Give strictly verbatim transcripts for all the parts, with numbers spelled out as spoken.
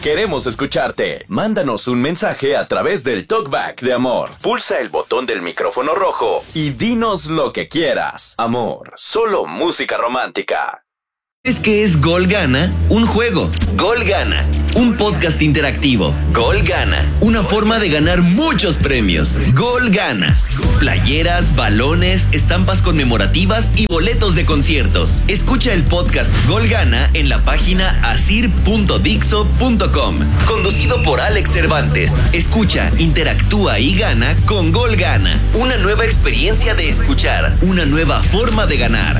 Queremos escucharte. Mándanos un mensaje a través del TalkBack de Amor. Pulsa el botón del micrófono rojo y dinos lo que quieras. Amor, solo música romántica. ¿Es que es Gol Gana? Un juego. Gol Gana. Un podcast interactivo. Gol Gana. Una forma de ganar muchos premios. Gol Gana. Playeras, balones, estampas conmemorativas y boletos de conciertos. Escucha el podcast Gol Gana en la página asir punto dixo punto com. Conducido por Alex Cervantes. Escucha, interactúa y gana con Gol Gana. Una nueva experiencia de escuchar. Una nueva forma de ganar.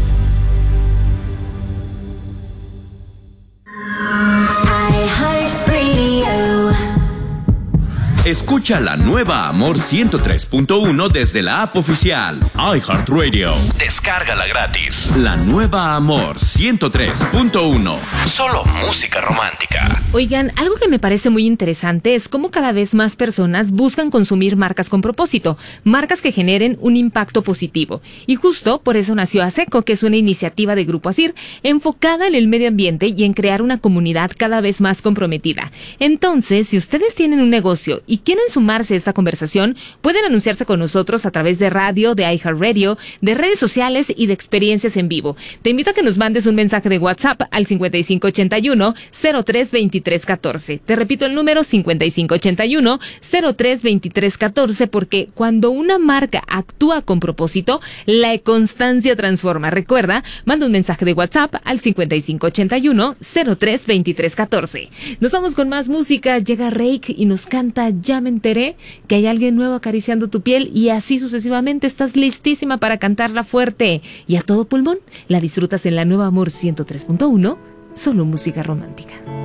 Escucha la nueva Amor ciento tres punto uno desde la app oficial iHeartRadio. Descárgala gratis. La nueva Amor ciento tres punto uno. Solo música romántica. Oigan, algo que me parece muy interesante es cómo cada vez más personas buscan consumir marcas con propósito, marcas que generen un impacto positivo. Y justo por eso nació ASECO, que es una iniciativa de Grupo ASIR enfocada en el medio ambiente y en crear una comunidad cada vez más comprometida. Entonces, si ustedes tienen un negocio y quieren sumarse a esta conversación, pueden anunciarse con nosotros a través de radio, de iHeartRadio, de redes sociales y de experiencias en vivo. Te invito a que nos mandes un mensaje de WhatsApp al cincuenta y cinco ochenta y uno cero tres veintitrés catorce. Te repito el número cincuenta y cinco ochenta y uno cero tres veintitrés catorce, porque cuando una marca actúa con propósito, la constancia transforma. Recuerda, manda un mensaje de WhatsApp al cincuenta y cinco ochenta y uno cero tres veintitrés catorce. Nos vamos con más música. Llega Rake y nos canta Ya me enteré, que hay alguien nuevo acariciando tu piel, y así sucesivamente. Estás listísima para cantarla fuerte y a todo pulmón. La disfrutas en la nueva Amor ciento tres punto uno, solo música romántica.